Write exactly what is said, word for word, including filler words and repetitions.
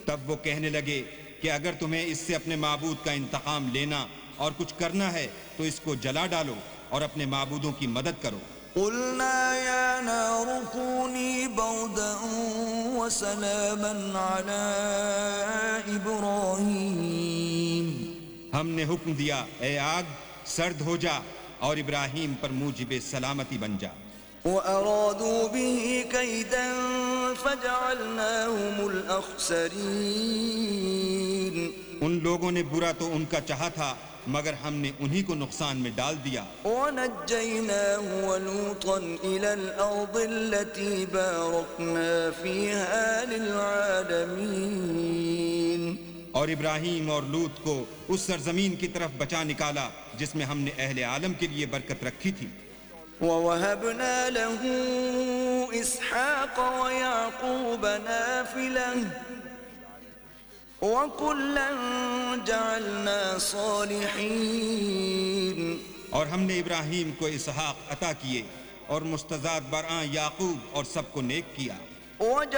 تب وہ کہنے لگے کہ اگر تمہیں اس سے اپنے معبود کا انتقام لینا اور کچھ کرنا ہے تو اس کو جلا ڈالو اور اپنے معبودوں کی مدد کرو. قلنا يا نار كوني بردا وسلاما على إبراهيم. ہم نے حکم دیا اے آگ سرد ہو جا اور ابراہیم پر موجب سلامتی بن جا. وأرادوا به كيدا فجعلناهم الأخسرين. ان لوگوں نے برا تو ان کا چاہا تھا مگر ہم نے انہی کو نقصان میں ڈال دیا. ونجيناه ولوطا إلى الأرض التي باركنا فيها للعالمين. اور ابراہیم اور لوط کو اس سرزمین کی طرف بچا نکالا جس میں ہم نے اہل عالم کے لیے برکت رکھی تھی. ووهبنا له إسحاق ويعقوب نافلة وكلا جعلنا صالحين. اور ہم نے ابراہیم کو اسحاق عطا کیے اور مستضاد برآں یعقوب اور سب کو نیک کیا.